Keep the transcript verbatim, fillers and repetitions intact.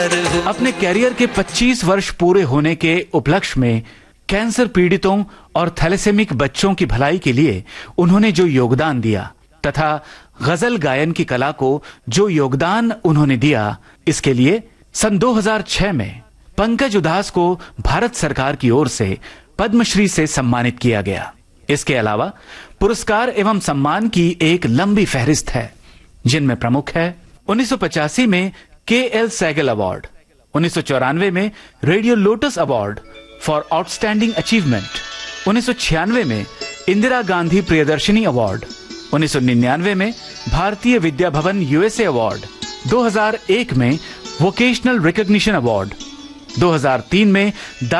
अपने कैरियर के पच्चीस वर्ष पूरे होने के उपलक्ष्य में कैंसर पीड़ितों और थैलेसेमिक बच्चों की भलाई के लिए उन्होंने जो योगदान दिया तथा गजल गायन की कला को जो योगदान उन्होंने दिया, इसके लिए सन दो हज़ार छह में पंकज उधास को भारत सरकार की ओर से पद्मश्री से सम्मानित किया गया। इसके अलावा पुरस्कार एवं सम्मान की एक लंबी फहरिस्त है, जिनमें प्रमुख है उन्नीस सौ पचासी में के एल सैगल अवार्ड, उन्नीस सौ चौरानवे में radio lotus award for outstanding achievement, उन्नीस सौ छियानवे में इंदिरा गांधी प्रियदर्शनी अवार्ड, उन्नीस सौ निन्यानवे में भारतीय विद्या भवन यूएसए अवार्ड, दो हज़ार एक में वोकेशनल रिकॉग्निशन अवार्ड, दो हज़ार तीन में